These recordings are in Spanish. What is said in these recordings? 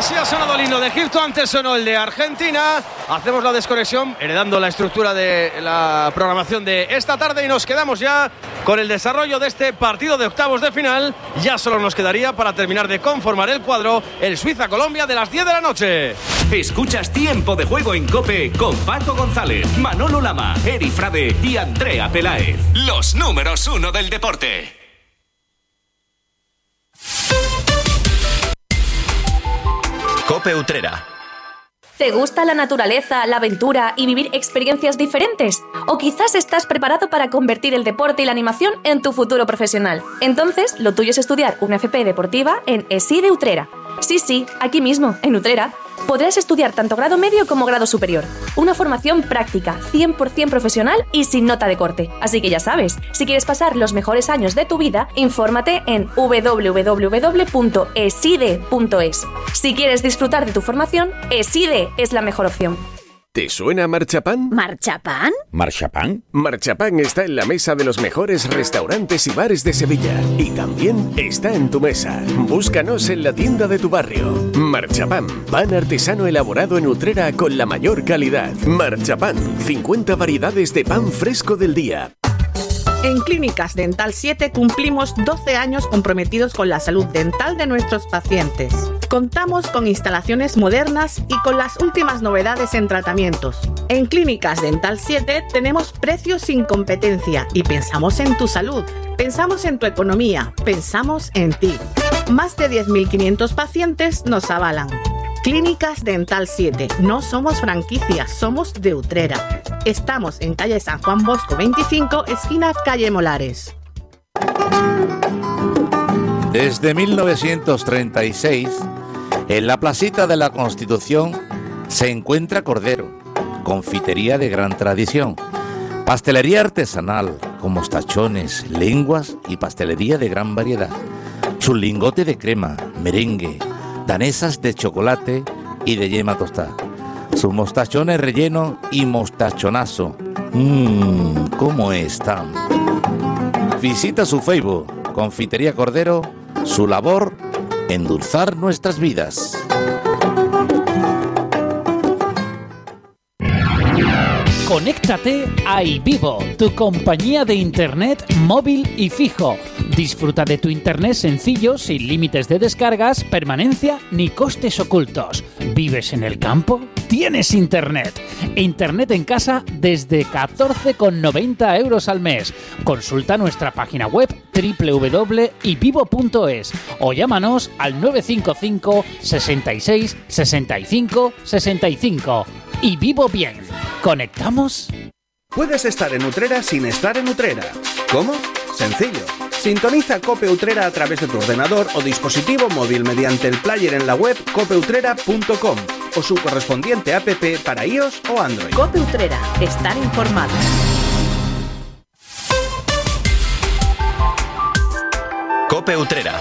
Así ha sonado el himno de Egipto, antes sonó el de Argentina. Hacemos la desconexión, heredando la estructura de la programación de esta tarde, y nos quedamos ya con el desarrollo de este partido de octavos de final. Ya solo nos quedaría, para terminar de conformar el cuadro, el Suiza-Colombia de las 10 de la noche. Escuchas Tiempo de Juego en COPE con Paco González, Manolo Lama, Eri Frade y Andrea Peláez. Los números 1 del deporte. COPE Utrera. ¿Te gusta la naturaleza, la aventura y vivir experiencias diferentes? ¿O quizás estás preparado para convertir el deporte y la animación en tu futuro profesional? Entonces, lo tuyo es estudiar una FP deportiva en ESI de Utrera. Sí, aquí mismo, en Utrera. Podrás estudiar tanto grado medio como grado superior. Una formación práctica, 100% profesional y sin nota de corte. Así que ya sabes, si quieres pasar los mejores años de tu vida, infórmate en www.eside.es. Si quieres disfrutar de tu formación, Eside es la mejor opción. ¿Te suena Marchapán? ¿Marchapán? ¿Marchapán? Marchapán está en la mesa de los mejores restaurantes y bares de Sevilla. Y también está en tu mesa. Búscanos en la tienda de tu barrio. Marchapán, pan artesano elaborado en Utrera con la mayor calidad. Marchapán, 50 variedades de pan fresco del día. En Clínicas Dental 7 cumplimos 12 años comprometidos con la salud dental de nuestros pacientes. Contamos con instalaciones modernas y con las últimas novedades en tratamientos. En Clínicas Dental 7 tenemos precios sin competencia y pensamos en tu salud, pensamos en tu economía, pensamos en ti. Más de 10.500 pacientes nos avalan. Clínicas Dental 7. No somos franquicias, somos de Utrera. Estamos en calle San Juan Bosco 25, esquina calle Molares. Desde 1936, en la placita de la Constitución se encuentra Cordero, confitería de gran tradición, pastelería artesanal con mostachones, lenguas y pastelería de gran variedad, su lingote de crema, merengue, danesas de chocolate y de yema tostada, sus mostachones relleno y mostachonazo. ¿Cómo están? Visita su Facebook, Confitería Cordero, su labor, endulzar nuestras vidas. Conéctate a iVivo, tu compañía de internet móvil y fijo. Disfruta de tu internet sencillo, sin límites de descargas, permanencia ni costes ocultos. ¿Vives en el campo? ¡Tienes internet! Internet en casa desde 14,90 € al mes. Consulta nuestra página web www.ivivo.es o llámanos al 955 66 65 65. Y vivo bien. ¿Conectamos? Puedes estar en Utrera sin estar en Utrera. ¿Cómo? Sencillo. Sintoniza COPE Utrera a través de tu ordenador o dispositivo móvil mediante el player en la web copeutrera.com o su correspondiente app para iOS o Android. COPE Utrera. Estar informado. COPE Utrera.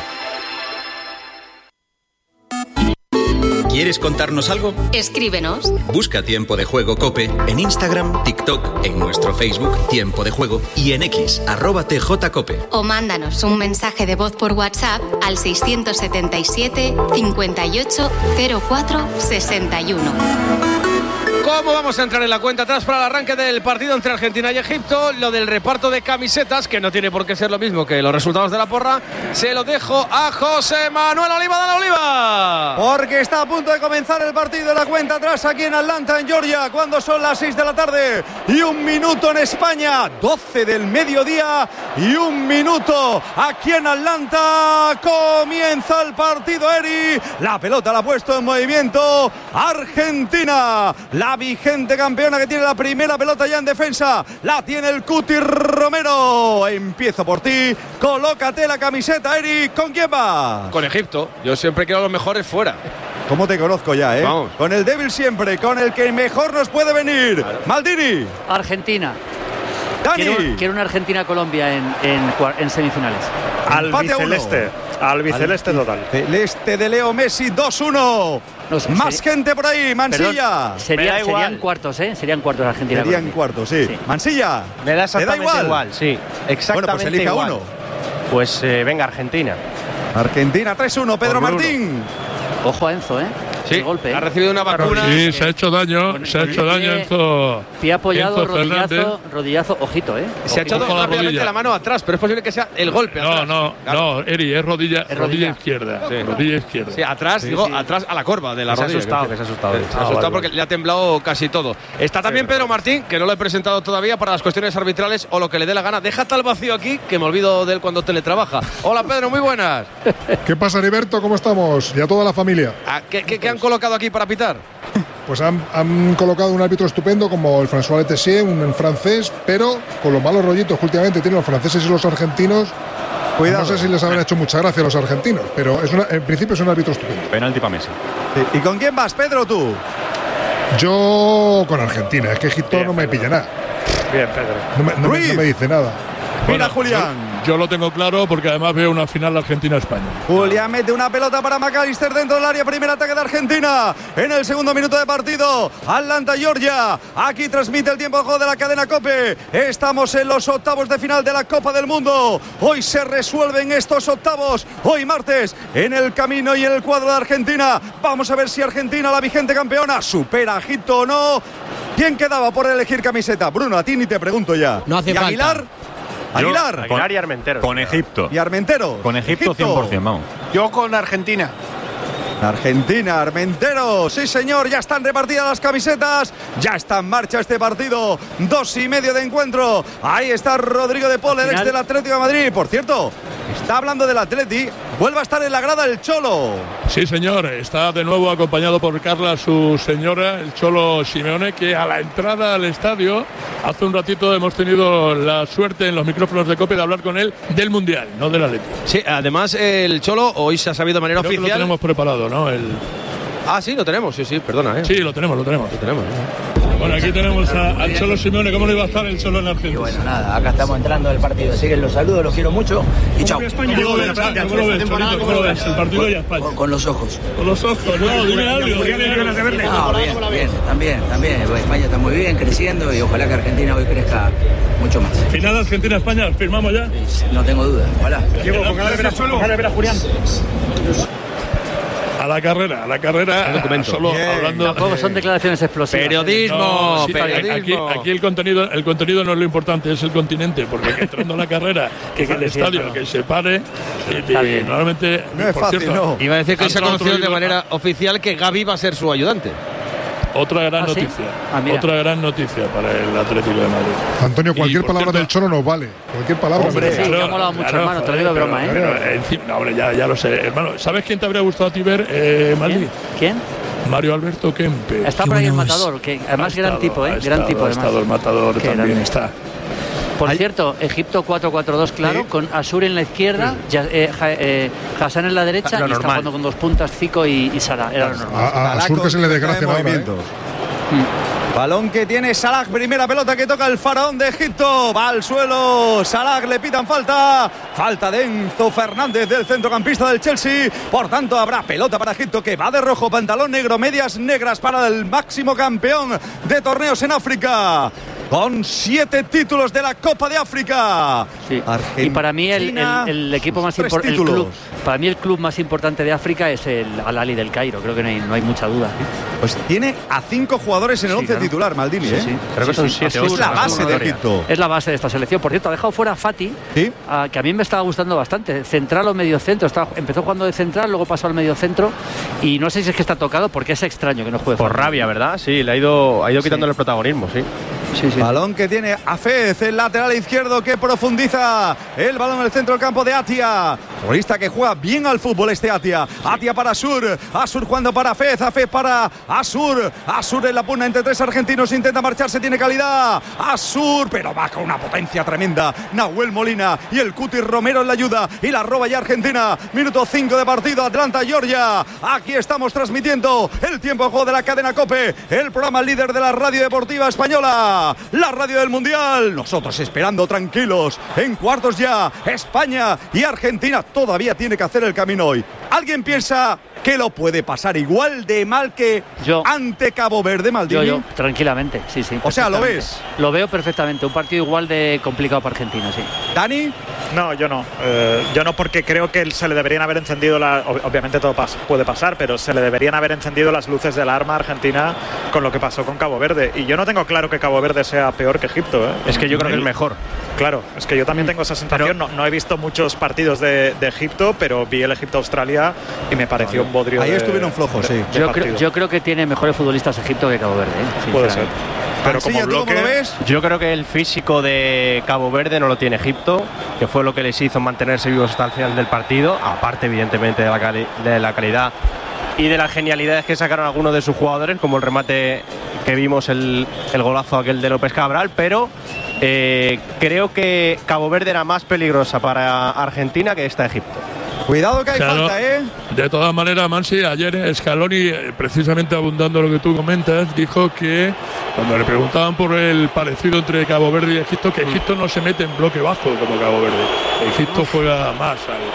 ¿Quieres contarnos algo? Escríbenos. Busca Tiempo de Juego COPE en Instagram, TikTok, en nuestro Facebook Tiempo de Juego y en X, @TJCOPE. O mándanos un mensaje de voz por WhatsApp al 677 58 04 61. ¿Cómo vamos a entrar en la cuenta atrás para el arranque del partido entre Argentina y Egipto? Lo del reparto de camisetas, que no tiene por qué ser lo mismo que los resultados de la porra, se lo dejo a José Manuel Oliva. ¡Dale, Oliva! Porque está a punto de comenzar el partido de la cuenta atrás aquí en Atlanta, en Georgia, cuando son las 6 de la tarde y 1 minuto en España, 12 del mediodía y 1 minuto aquí en Atlanta. Comienza el partido, Eri. La pelota la ha puesto en movimiento Argentina, la vigente campeona que tiene la primera pelota ya en defensa. La tiene el Cuti Romero. Empiezo por ti. Colócate la camiseta, Eri. ¿Con quién va? Con Egipto. Yo siempre quiero a los mejores fuera. ¿Cómo te conozco ya, eh? Vamos. Con el débil siempre, con el que mejor nos puede venir. Claro. Maldini. Argentina. Dani. Quiero una Argentina-Colombia en semifinales. Albiceleste total. Celeste de Leo Messi, 2-1. No sé, más gente por ahí, Mansilla. Serían cuartos, ¿eh? Serían cuartos Argentina. Serían cuartos, sí. Mansilla. Me da exactamente igual. Sí, exactamente bueno, pues elija igual. Uno. Pues venga, Argentina. Argentina 3-1, Pedro Martín. Ojo a Enzo, ¿eh? el golpe. Ha recibido una vacuna. Sí, se ha hecho daño, Enzo. Pie apoyado, Enzo rodillazo, ojito, Se ha echado rápidamente la mano atrás, pero es posible que sea el golpe. No, Eri, es rodilla izquierda. Sí. Rodilla izquierda. Sí, atrás, atrás a la corva de la rodilla. Se ha asustado porque le ha temblado casi todo. Está también Pedro Martín, que no lo he presentado todavía para las cuestiones arbitrales o lo que le dé la gana. Deja tal vacío aquí que me olvido de él cuando teletrabaja. Hola Pedro, muy buenas. ¿Qué pasa, Heriberto? ¿Cómo estamos? Y a toda la familia. ¿Qué han colocado aquí para pitar? Pues han colocado un árbitro estupendo como el François Letessier, un francés, pero con los malos rollitos que últimamente tienen los franceses y los argentinos. Cuidado. No sé si les habrán hecho mucha gracia a los argentinos, pero en principio es un árbitro estupendo. Penalti para Messi. ¿Y con quién vas, Pedro, tú? Yo con Argentina, es que Egipto no me pilla nada. Bien, Pedro. No me dice nada. Mira, Julián. Yo lo tengo claro porque además veo una final Argentina-España. Julián mete una pelota para McAllister dentro del área. Primer ataque de Argentina en el segundo minuto de partido. Atlanta, Georgia. Aquí transmite el tiempo de juego de la cadena COPE. Estamos en los octavos de final de la Copa del Mundo. Hoy se resuelven estos octavos. Hoy martes en el camino y en el cuadro de Argentina. Vamos a ver si Argentina, la vigente campeona, supera a Egipto o no. ¿Quién quedaba por elegir camiseta? Bruno, a ti ni te pregunto ya. No hace ¿Y Aguilar? Aguilar. Aguilar y Armentero. Con Egipto. ¿Y Armentero? Con Egipto 100%, vamos. Yo con Argentina. Argentina, Armentero, sí señor, ya están repartidas las camisetas, ya está en marcha este partido, 2:30 de encuentro. Ahí está Rodrigo de Paul, el ex del Atlético de Madrid. Por cierto, está hablando del Atleti, vuelve a estar en la grada el Cholo. Sí señor, está de nuevo acompañado por Carla, su señora, el Cholo Simeone, que a la entrada al estadio, hace un ratito hemos tenido la suerte en los micrófonos de COPE de hablar con él del Mundial, no del Atleti. Sí, además el Cholo hoy se ha sabido de manera oficial. Lo tenemos preparado, ¿no? Sí, lo tenemos, sí, perdona. Sí, lo tenemos. Bueno, aquí tenemos al Cholo Simeone. ¿Cómo le iba a estar el Cholo en Argentina? Y bueno, nada, acá estamos entrando al partido. Así que los saludos, los quiero mucho y chao. ¿Cómo lo ves, el partido y a España? Con los ojos. Con los ojos, no, dime algo. Bien, también. España está muy bien, creciendo y ojalá que Argentina hoy crezca mucho más. Final Argentina-España, ¿firmamos ya? No tengo duda, ojalá. Diego, con ganas de ver a Julián. A la carrera, solo hablando. Tampoco son declaraciones explosivas. Periodismo. Aquí el contenido no es lo importante, es el continente, porque entrando a la carrera, que el estadio, que se pare, normalmente. No es fácil, cierto, no. Iba a decir que se ha conocido de manera oficial que Gavi va a ser su ayudante. Otra gran noticia. Otra gran noticia para el Atlético de Madrid. Antonio, cualquier palabra del Cholo nos vale. Cualquier palabra. Hombre, sí, me ha molado mucho, hermano. Te lo digo de broma, Hombre, ya lo sé. Hermano, ¿sabes quién te habría gustado a ti ver, Madrid? ¿Quién? Mario Alberto Kempes. Está por ahí el Matador, que además gran tipo, gran tipo. Ha estado el Matador también, está. Por cierto, Egipto 4-4-2, claro, con Asur en la izquierda, Hassan en la derecha y está jugando con dos puntas, Zico y Salah. Era lo normal. A Asur que se le desgracia ahora. Balón que tiene Salah, primera pelota que toca el faraón de Egipto, va al suelo, Salah, le pitan falta de Enzo Fernández, del centrocampista del Chelsea, por tanto habrá pelota para Egipto, que va de rojo, pantalón negro, medias negras para el máximo campeón de torneos en África, con 7 títulos de la Copa de África. Sí. Y para mí el equipo más importante, para mí el club más importante de África es el Al-Ahly del Cairo, creo que no hay mucha duda. Pues tiene a 5 jugadores en el 11 titular, Maldini. Sí. Creo que son 7. Es la base de Egipto. Es la base de esta selección. Por cierto, ha dejado fuera a Fati, que a mí me estaba gustando bastante. Central o medio centro. Empezó jugando de central, luego pasó al medio centro. Y no sé si es que está tocado, porque es extraño que no juegue. Por rabia, ¿verdad? Sí, le ha ido quitándole el protagonismo, sí. Balón que tiene Hafez, el lateral izquierdo, que profundiza el balón en el centro del campo de Atia. Futbolista que juega bien al fútbol este Atia. Atia para Asur jugando para Hafez, Hafez para Asur en la pugna entre 3 argentinos, intenta marcharse, tiene calidad Asur, pero va con una potencia tremenda Nahuel Molina y el Cuti Romero en la ayuda y la roba ya Argentina. Minuto 5 de partido, Atlanta, Georgia. Aquí estamos transmitiendo el tiempo de juego de la cadena COPE, el programa líder de la radio deportiva española, la radio del Mundial. Nosotros esperando tranquilos en cuartos ya. España y Argentina todavía tiene que hacer el camino hoy. ¿Alguien piensa que lo puede pasar igual de mal que ante Cabo Verde, Maldini? Yo, tranquilamente, sí. O sea, ¿lo ves? Lo veo perfectamente. Un partido igual de complicado para Argentina, sí. ¿Dani? No, yo no. Yo no, porque creo que se le deberían haber encendido obviamente todo puede pasar, pero se le deberían haber encendido las luces de alarma a Argentina con lo que pasó con Cabo Verde. Y yo no tengo claro que Cabo Verde sea peor que Egipto. Es que yo creo que es mejor. Claro, es que yo también tengo esa sensación. No he visto muchos partidos de Egipto, pero vi el Egipto-Australia y me pareció un bodrio. Ahí estuvieron flojos, sí. Yo creo que tiene mejores futbolistas Egipto que Cabo Verde. Puede ser. Pero como bloque, ¿cómo lo ves? Yo creo que el físico de Cabo Verde no lo tiene Egipto, que fue lo que les hizo mantenerse vivos hasta el final del partido, aparte evidentemente de la calidad y de las genialidades que sacaron algunos de sus jugadores, como el remate que vimos, el golazo aquel de López Cabral, pero creo que Cabo Verde era más peligrosa para Argentina que esta Egipto. Cuidado que hay falta, De todas maneras, Mansi, ayer Scaloni, precisamente abundando lo que tú comentas, dijo que cuando le preguntaban por el parecido entre Cabo Verde y Egipto, que Egipto no se mete en bloque bajo como Cabo Verde. Egipto juega más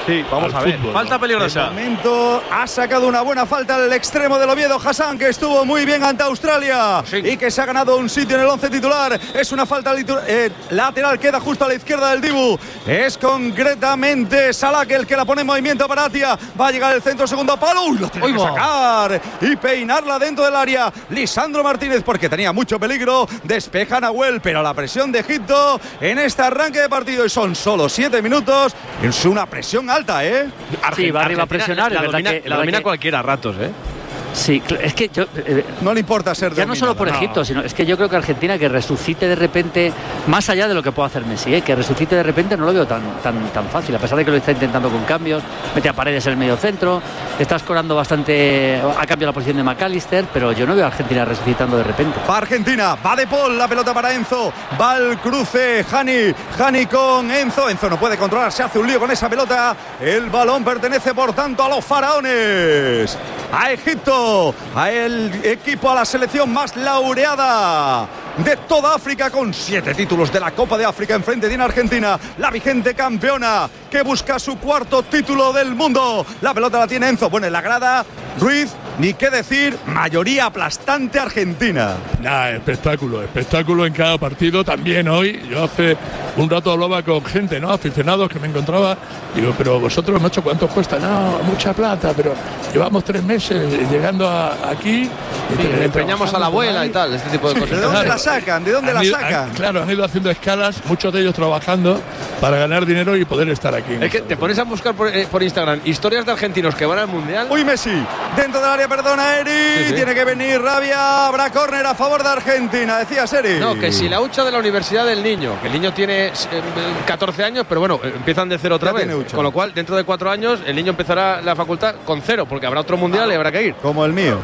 al ver. fútbol, Falta peligrosa. De momento ha sacado una buena falta el extremo del Oviedo, Hassan, que estuvo muy bien ante Australia y que se ha ganado un sitio en el 11 titular. Es una falta lateral, queda justo a la izquierda del Dibu. Es concretamente Salak el que la pone en movimiento para Atia. Va a llegar el centro, segundo palo. Lo tiene que sacar y peinarla dentro del área. Lisandro Martínez, porque tenía mucho peligro. Despeja Nahuel, pero la presión de Egipto en este arranque de partido, y son solo 7 minutos. Es una presión alta, Sí, va arriba a presionar. La domina cualquiera a ratos, Sí, es que yo, no le importa ser ya no solo por Egipto, sino es que yo creo que Argentina, que resucite de repente, más allá de lo que pueda hacer Messi, que resucite de repente, no lo veo tan fácil, a pesar de que lo está intentando con cambios. Mete a Paredes en el medio centro, está escorando bastante, ha cambiado la posición de McAllister, pero yo no veo a Argentina resucitando de repente. Va Argentina, va De Paul, la pelota para Enzo, va el cruce, Hani con Enzo no puede controlar, se hace un lío con esa pelota. El balón pertenece por tanto a los faraones, a Egipto, a el equipo, a la selección más laureada de toda África, con 7 títulos de la Copa de África. Enfrente tiene Argentina, la vigente campeona, que busca su 4º título del mundo. La pelota la tiene Enzo, bueno, en la grada Ruiz, ni qué decir, mayoría aplastante argentina. Espectáculo en cada partido. También hoy, yo hace un rato hablaba con gente, aficionados, que me encontraba, digo, pero vosotros, macho, ¿cuánto cuesta? No, mucha plata, pero llevamos 3 meses llegando aquí. Le empeñamos a la abuela y tal, este tipo de cosas. ¿De dónde la sacan? ¿De dónde la sacan? Claro, han ido haciendo escalas, muchos de ellos trabajando para ganar dinero y poder estar aquí. Es que te pones a buscar por Instagram historias de argentinos que van al Mundial. Uy, Messi, dentro del área, perdona, Eri, tiene que venir Rabia, habrá córner a favor de Argentina, decías, Eri. No, que si la hucha de la universidad del niño, que el niño tiene 14 años, pero bueno, empiezan de cero otra vez, con lo cual dentro de 4 años el niño empezará la facultad con 0, porque habrá otro Mundial y habrá que ir. Como el mío.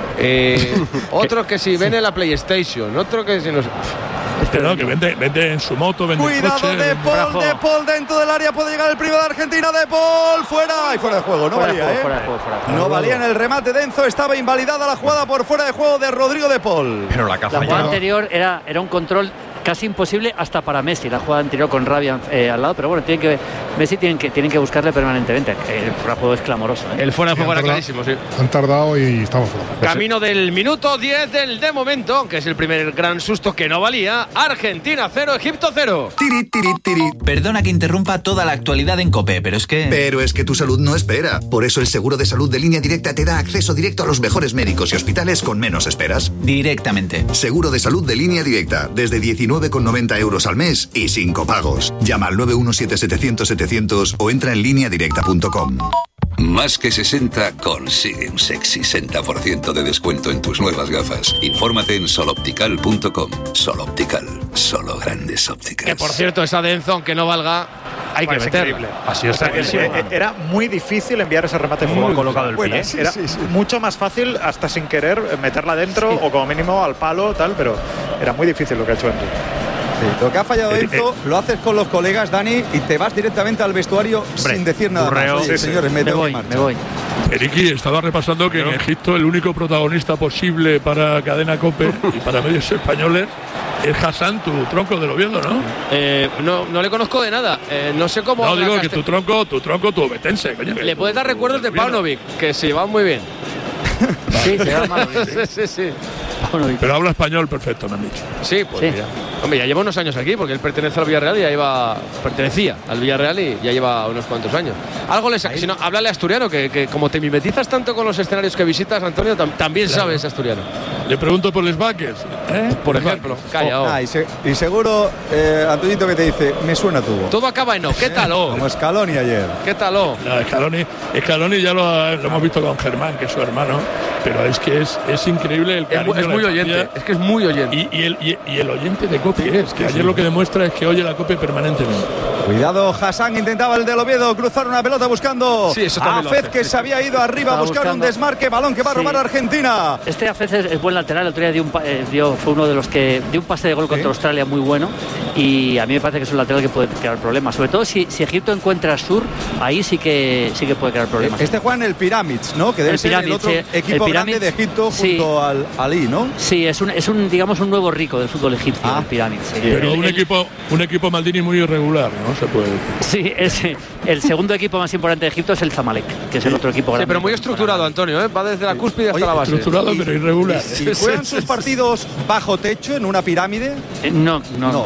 Otros que si ven en la PlayStation, otro que si no sé. Que vende en su moto, vende cuidado, coche, De Paul dentro del área, puede llegar el primero de Argentina. De Paul, fuera de juego, no valía, no valía en el remate de Enzo, estaba invalidada la jugada por fuera de juego de Rodrigo De Paul. Pero la jugada anterior era un control casi imposible hasta para Messi, la jugada anterior con Rabia al lado, pero bueno, Messi tienen que buscarle permanentemente. El fuera de juego es clamoroso. El fuera de juego era clarísimo, sí. Han tardado y estamos fuera. Camino del minuto 10 del de momento, que es el primer gran susto que no valía. Argentina 0, Egipto 0. Perdona que interrumpa toda la actualidad en COPE, pero es que tu salud no espera. Por eso el seguro de salud de Línea Directa te da acceso directo a los mejores médicos y hospitales con menos esperas. Directamente. Seguro de salud de Línea Directa, desde 19,90 € al mes y sin copagos. Llama al 917-700-700 o entra en lineadirecta.com. Más que 60 consigue un sexy 60% de descuento en tus nuevas gafas. Infórmate en soloptical.com. Soloptical, solo grandes ópticas. Que por cierto, esa de Enzo, aunque no valga, hay que meterla. Así es, era muy difícil enviar ese remate fuera. Colocado el pie. Era mucho más fácil, hasta sin querer, meterla dentro o como mínimo al palo, tal, pero era muy difícil lo que ha hecho Enzo. Sí, lo que ha fallado Enzo lo haces con los colegas, Dani, y te vas directamente al vestuario sin decir nada más. Oye, señores, me voy. Eriki, estaba repasando que en Egipto el único protagonista posible para Cadena COPE y para medios españoles es Hassan, tu tronco del Oviedo, ¿no? No le conozco de nada. No sé cómo. No, digo que tu tronco, tu obetense, coño. Le puedes dar recuerdos de Paunovic, que se llevan muy bien. Sí, se llama. Sí. Pero habla español perfecto, me han dicho. Sí, pues mira. Hombre, ya lleva unos años aquí, porque él pertenece al Villarreal y pertenecía al Villarreal y ya lleva unos cuantos años. Algo le saca. Si no, háblale asturiano, que como te mimetizas tanto con los escenarios que visitas, Antonio, también sabes asturiano. Le pregunto por los Baques, por ejemplo. Calla. Y seguro, Antoñito, que te dice, me suena todo acaba en no. ¿Qué tal? Como Scaloni ayer. ¿Qué tal? No, Scaloni ya lo hemos visto con Germán, que es su hermano, pero es que es increíble el cariño. Es muy oyente, es que es muy oyente. Y el oyente de COPE es que ayer lo que demuestra es que oye la COPE permanentemente. Cuidado, Hassan intentaba el del Oviedo cruzar una pelota buscando a Fez, que se había ido arriba a buscar un desmarque, balón que va a robar Argentina. Este Afez es buen lateral, el otro día fue uno de los que dio un pase de gol contra Australia muy bueno, y a mí me parece que es un lateral que puede crear problemas, sobre todo si Egipto encuentra a Sur, ahí sí que puede crear problemas. Este juega en el Pyramids, ¿no? Que debe ser el otro equipo grande de Egipto junto al Ali, ¿no? Sí, es un digamos un nuevo rico del fútbol egipcio, el Pyramids. Sí. Pero un equipo Maldini muy irregular, ¿no? Se puede decir. Sí, el segundo equipo más importante de Egipto es el Zamalek, que es el otro equipo grande. Sí, pero muy estructurado, Antonio, va desde la cúspide hasta la base. Estructurado, pero irregular. ¿Y juegan sus partidos bajo techo, en una pirámide? No,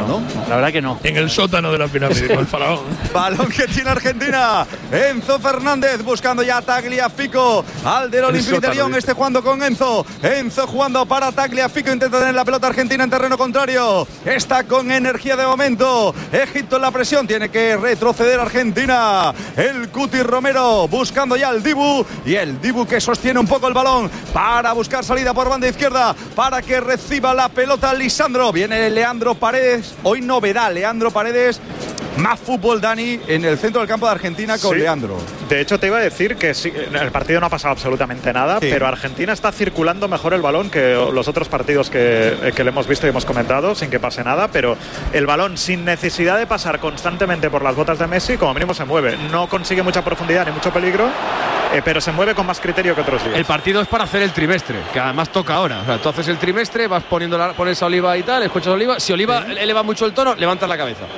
la verdad que no. En el sótano de la pirámide, con el faraón. Balón que tiene Argentina. Enzo Fernández buscando ya a Tagliafico. Al del Olympique de Lyon, jugando con Enzo. Enzo jugando para Tagliafico. Intenta tener la pelota argentina en terreno contrario. Está con energía de momento. Egipto en la presión. Tiene que retroceder Argentina. El Cuti Romero buscando ya al Dibu. Y el Dibu que sostiene un poco el balón para buscar salida por banda izquierda. Para que reciba la pelota Lisandro. Viene Leandro Paredes. Hoy novedad, Leandro Paredes. Más fútbol, Dani, en el centro del campo de Argentina con Leandro. De hecho, te iba a decir que sí, en el partido no ha pasado absolutamente nada, pero Argentina está circulando mejor el balón que los otros partidos que le hemos visto y hemos comentado, sin que pase nada, pero el balón, sin necesidad de pasar constantemente por las botas de Messi, como mínimo se mueve. No consigue mucha profundidad ni mucho peligro, pero se mueve con más criterio que otros días. El partido es para hacer el trimestre, que además toca ahora. O sea, tú haces el trimestre, vas pones a Oliva y tal, escuchas a Oliva. Si Oliva eleva mucho el tono, levantas la cabeza.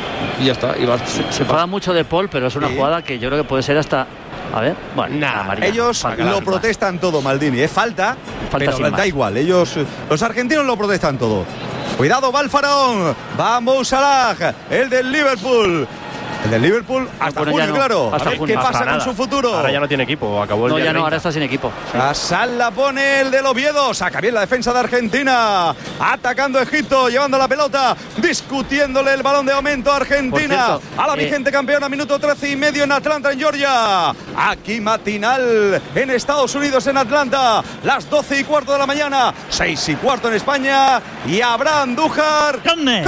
Y ya está. Se enfada mucho de Paul, pero es una jugada que yo creo que puede ser hasta... A ver, bueno, ellos lo protestan todo, Maldini. Falta pero da igual. Los argentinos lo protestan todo. Cuidado, va el faraón. Va Mo Salah, el del Liverpool. El del Liverpool hasta junio, claro. A ver qué pasa con su futuro. Ahora ya no tiene equipo, acabó el día 30. Ahora está sin equipo. Hassan la pone el del Oviedo. Saca bien la defensa de Argentina. Atacando Egipto, llevando la pelota, discutiéndole el balón de aumento a Argentina. A la vigente campeona, minuto 13 y medio en Atlanta, en Georgia. Aquí matinal en Estados Unidos, en Atlanta. Las 12:15 de la mañana, 6:15 en España. Y habrá Andújar.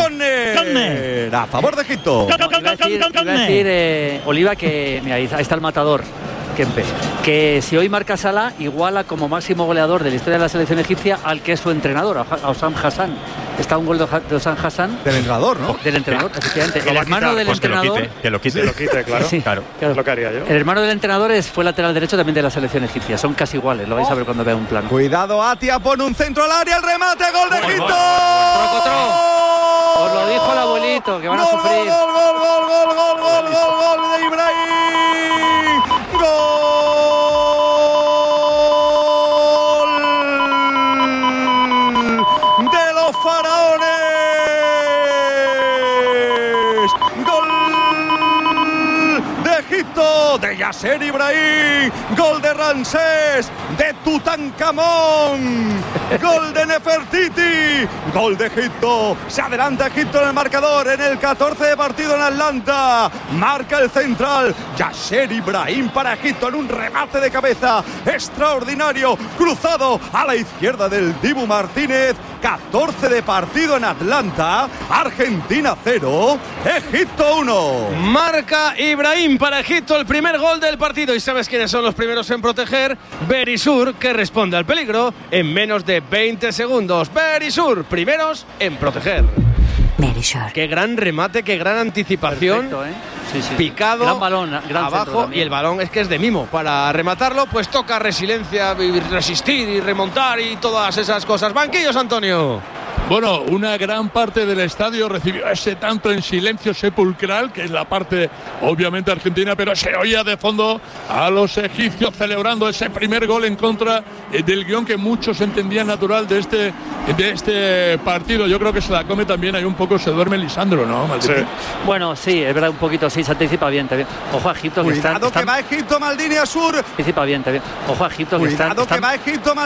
Córner. A favor de Egipto. Iba a decir, Oliva, que mira, ahí está el matador, que si hoy marca Salah, iguala como máximo goleador de la historia de la selección egipcia al que es su entrenador, a Osam Hassan. Está un gol de Osam Hassan. Del entrenador, ¿no? Del entrenador, efectivamente. El hermano del entrenador. Que lo quite, claro. Sí, claro. Es lo que haría yo. El hermano del entrenador fue lateral derecho también de la selección egipcia. Son casi iguales, lo vais a ver cuando vean un plano. Cuidado, Atia pone un centro al área, el remate, gol de Egipto. Os lo dijo el abuelito, que van a sufrir. Gol de Ibrahim. Gol de los faraones. Gol de Egipto, de Yasser Ibrahim. Gol de Ramsés, de Tutankamón. Gol de Nefertiti. Gol de Egipto. Se adelanta Egipto en el marcador en el 14 de partido en Atlanta. Marca el central Yasser Ibrahim para Egipto en un remate de cabeza extraordinario, cruzado a la izquierda del Dibu Martínez. 14 de partido en Atlanta. Argentina 0, Egipto 1. Marca Ibrahim para Egipto el primer gol del partido. ¿Y sabes quiénes son los primeros en proteger? Berisur, que responde al peligro en menos de 20 segundos. Berisur, primeros en proteger. Berisur. Qué gran remate, qué gran anticipación. Perfecto, Sí. Picado, gran balón, gran abajo, y el balón es que es de mimo. Para rematarlo, pues toca resiliencia, resistir y remontar y todas esas cosas. Banquillos, Antonio. Bueno, una gran parte del estadio recibió ese tanto en silencio sepulcral, que es la parte obviamente argentina, pero se oía de fondo a los egipcios celebrando ese primer gol en contra del guión que muchos entendían natural de este partido. Yo creo que se la come también, ahí un poco se duerme Lisandro, ¿no, Maldini? Sí. Bueno, sí, es verdad, un poquito, sí, se anticipa bien. Ojo a Egipto, que Cuidado que va Egipto, Maldini Azur. Anticipa bien. Ojo a Egipto, que Cuidado que va Egipto, Maldini.